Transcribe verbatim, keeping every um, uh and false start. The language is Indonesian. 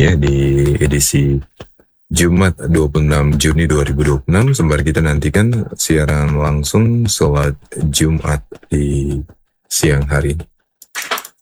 ya di edisi Jumat dua puluh enam Juni dua ribu dua puluh enam. Sembari kita nantikan siaran langsung sholat Jumat di siang hari.